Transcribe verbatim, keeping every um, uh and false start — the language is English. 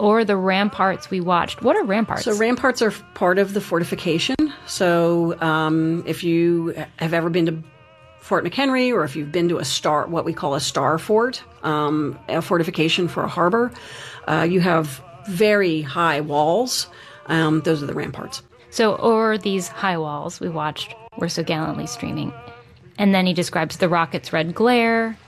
or the ramparts we watched. What are ramparts? So ramparts are part of the fortification. So um, if you have ever been to Fort McHenry, or if you've been to a star, what we call a star fort, um, a fortification for a harbor, uh, you have very high walls. Um, those are the ramparts. So, or these high walls we watched were so gallantly streaming. And then he describes the rocket's red glare,